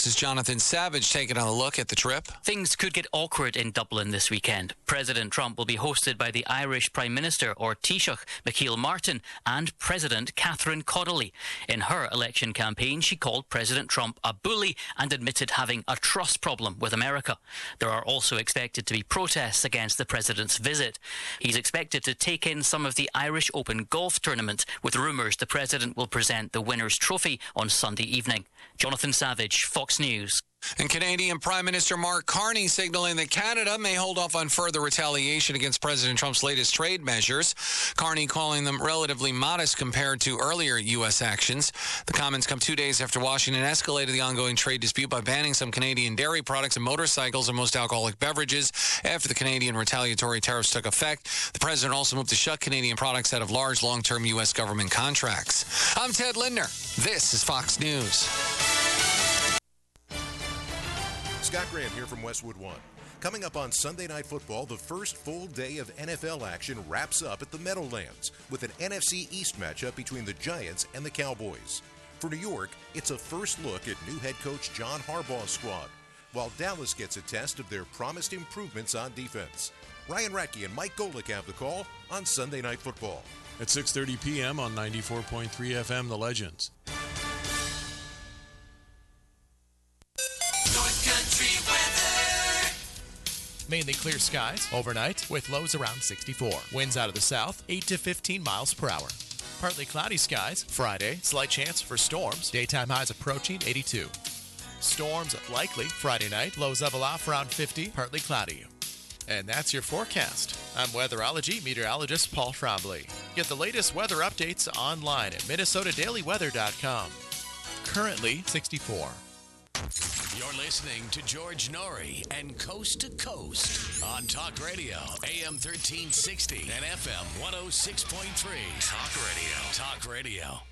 Fox's Jonathan Savage taking a look at the trip. Things could get awkward in Dublin this weekend. President Trump will be hosted by the Irish Prime Minister, or Taoiseach, Micheál Martin, and President Catherine Connolly. In her election campaign, she called President Trump a bully and admitted having a trust problem with America. There are also expected to be protests against the president's visit. He's expected to take in some of the Irish Open golf tournament, with rumours the president will present the winner's trophy on Sunday evening. Jonathan Savage, Fox News. And Canadian Prime Minister Mark Carney signaling that Canada may hold off on further retaliation against President Trump's latest trade measures. Carney calling them relatively modest compared to earlier U.S. actions. The comments come 2 days after Washington escalated the ongoing trade dispute by banning some Canadian dairy products and motorcycles and most alcoholic beverages after the Canadian retaliatory tariffs took effect. The president also moved to shut Canadian products out of large long-term U.S. government contracts. I'm Ted Lindner. This is Fox News. Scott Graham here from Westwood One. Coming up on Sunday Night Football, the first full day of NFL action wraps up at the Meadowlands with an NFC East matchup between the Giants and the Cowboys. For New York, it's a first look at new head coach John Harbaugh's squad, while Dallas gets a test of their promised improvements on defense. Ryan Radke and Mike Golick have the call on Sunday Night Football. At 6:30 p.m. on 94.3 FM, The Legends. Mainly clear skies overnight with lows around 64. Winds out of the south, 8 to 15 miles per hour. Partly cloudy skies Friday, slight chance for storms. Daytime highs approaching 82. Storms likely Friday night, lows level off around 50, partly cloudy. And that's your forecast. I'm weatherology meteorologist Paul Trombley. Get the latest weather updates online at minnesotadailyweather.com. Currently 64. You're listening to George Norrie and Coast to Coast on Talk Radio, AM 1360 and FM 106.3. Talk Radio.